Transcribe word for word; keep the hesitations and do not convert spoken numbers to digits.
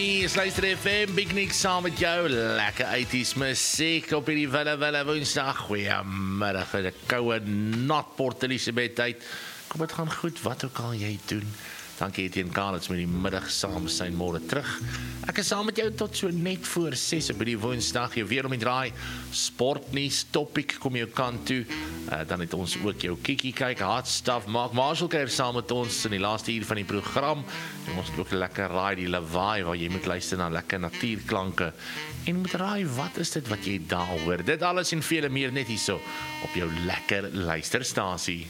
Is luister F M, Big Nick saam met jou, lekker eighties musiek op hierdie wille wille woensdag, goeiemiddag, 'n koue nat Port Elizabeth tyd, kom het gaan goed, wat ook al jy doen, dankie Etienne Karlitz met die middag saam zijn môre terug, ek is saam met jou tot so net voor ses op hierdie woensdag, jy weer om die draai, sportnuus, topic, kom jou kant toe, uh, dan het ons ook jou kiekie kyk, hard stuff, Mark Marshall kuier saam met ons in die laaste uur van die program, en ons het ook lekker raai die lawaai, waar jy moet luister na lekker natuurklanke, en moet raai, wat is dit wat jy daar hoor, dit alles en vele meer net hierso, op jou lekker luisterstasie.